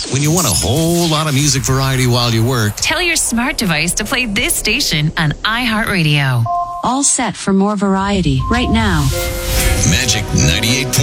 When you want a whole lot of music variety while you work, Tell your smart device to play this station on iHeartRadio. All set for more variety right now. Magic 98.